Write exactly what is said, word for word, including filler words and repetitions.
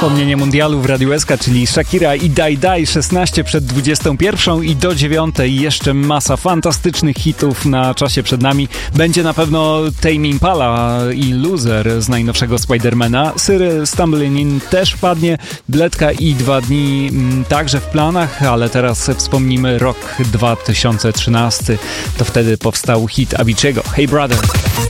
Wspomnienie mundialu w Radiu S K, czyli Shakira i Dai Dai, szesnaście przed dwudziestą pierwszą i do dziewiątej jeszcze masa fantastycznych hitów na czasie przed nami. Będzie na pewno Tame Impala i Loser z najnowszego Spidermana. Syry Stumbling In też padnie, Bledka i Dwa dni m, także w planach, ale teraz wspomnimy rok dwa tysiące trzynasty. To wtedy powstał hit Avicii'ego, Hey Brother.